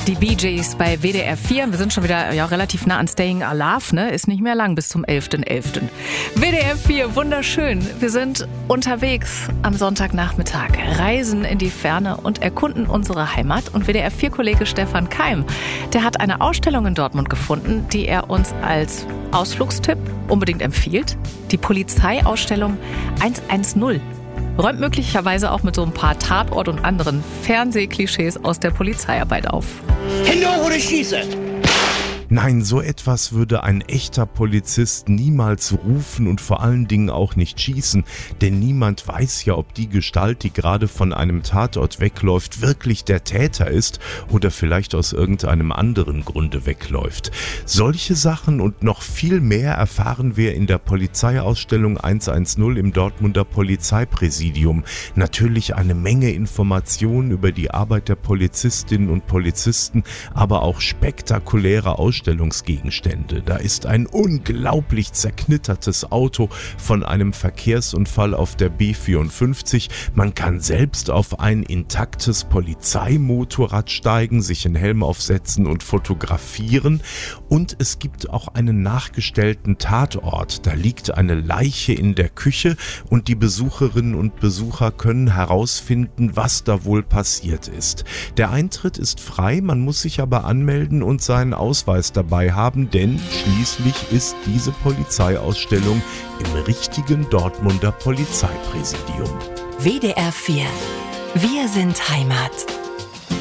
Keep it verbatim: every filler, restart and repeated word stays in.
Die Bee Gees bei W D R vier. Wir sind schon wieder ja, relativ nah an Staying Alive, ne? Ist nicht mehr lang bis zum elften elften W D R vier, wunderschön. Wir sind unterwegs am Sonntagnachmittag, reisen in die Ferne und erkunden unsere Heimat. Und W D R vier-Kollege Stefan Keim, der hat eine Ausstellung in Dortmund gefunden, die er uns als Ausflugstipp unbedingt empfiehlt. Die Polizeiausstellung hundertzehn. Räumt möglicherweise auch mit so ein paar Tatort- und anderen Fernsehklischees aus der Polizeiarbeit auf. Hände hoch oder ich schieße! Nein, so etwas würde ein echter Polizist niemals rufen und vor allen Dingen auch nicht schießen, denn niemand weiß ja, ob die Gestalt, die gerade von einem Tatort wegläuft, wirklich der Täter ist oder vielleicht aus irgendeinem anderen Grunde wegläuft. Solche Sachen und noch viel mehr erfahren wir in der Polizeiausstellung hundertzehn im Dortmunder Polizeipräsidium. Natürlich eine Menge Informationen über die Arbeit der Polizistinnen und Polizisten, aber auch spektakuläre Ausstellungen. Ausstellungsgegenstände. Da ist ein unglaublich zerknittertes Auto von einem Verkehrsunfall auf der B vierundfünfzig. Man kann selbst auf ein intaktes Polizeimotorrad steigen, sich einen Helm aufsetzen und fotografieren. Und es gibt auch einen nachgestellten Tatort. Da liegt eine Leiche in der Küche und die Besucherinnen und Besucher können herausfinden, was da wohl passiert ist. Der Eintritt ist frei, man muss sich aber anmelden und seinen Ausweis dabei haben, denn schließlich ist diese Polizeiausstellung im richtigen Dortmunder Polizeipräsidium. W D R vier. Wir sind Heimat.